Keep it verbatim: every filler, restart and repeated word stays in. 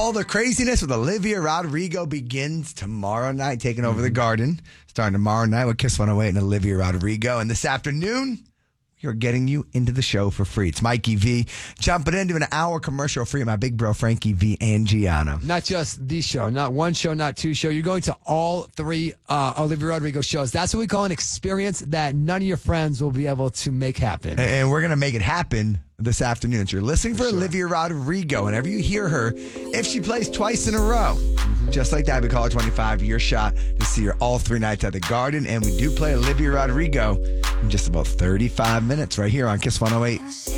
All the craziness with Olivia Rodrigo begins tomorrow night, taking over the Garden. Starting tomorrow night with Kiss one oh eight and Olivia Rodrigo. And this afternoon, we're getting you into the show for free. It's Mikey V jumping into an hour commercial free. My big bro, Frankie V. Angiano. Not just the show, not one show, not two shows. You're going to all three uh, Olivia Rodrigo shows. That's what we call an experience that none of your friends will be able to make happen. And we're going to make it happen this afternoon. So you're listening for, for sure. Olivia Rodrigo. Whenever you hear her, if she plays twice in a row, mm-hmm. just like that, we call her twenty-five, your shot to see her all three nights at the Garden. And we do play Olivia Rodrigo in just about thirty-five minutes right here on Kiss one oh eight.